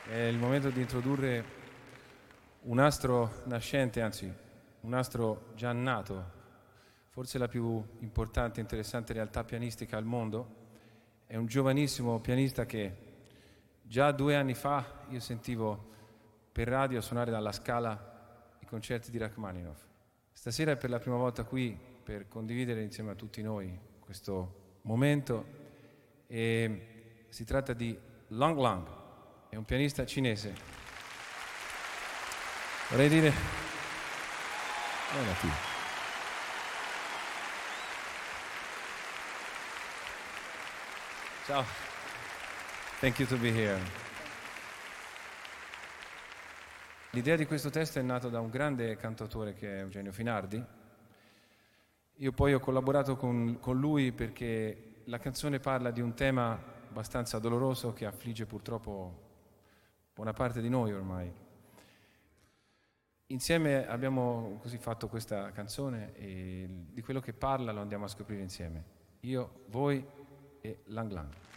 È il momento di introdurre un astro nascente, anzi un astro già nato, forse la più importante e interessante realtà pianistica al mondo. È un giovanissimo pianista che già 2 anni fa io sentivo per radio suonare dalla Scala i concerti di Rachmaninoff. Stasera è per la prima volta qui per condividere insieme a tutti noi questo momento e si tratta di Lang Lang, è un pianista cinese. Vorrei dire... Ciao. Thank you to be here. L'idea di questo testo è nata da un grande cantautore che è Eugenio Finardi. Io poi ho collaborato con lui perché la canzone parla di un tema abbastanza doloroso che affligge purtroppo buona parte di noi ormai. Insieme abbiamo così fatto questa canzone e di quello che parla lo andiamo a scoprire insieme. Io, voi e Lang Lang.